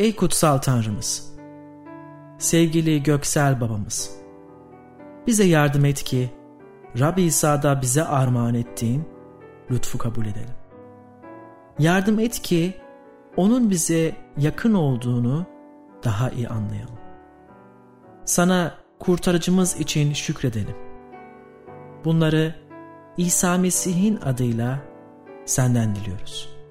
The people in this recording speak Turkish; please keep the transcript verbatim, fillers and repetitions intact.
Ey kutsal Tanrımız, sevgili göksel babamız, bize yardım et ki Rabbi İsa'da bize armağan ettiğin lütfu kabul edelim. Yardım et ki onun bize yakın olduğunu daha iyi anlayalım. Sana kurtarıcımız için şükredelim. Bunları İsa Mesih'in adıyla senden diliyoruz.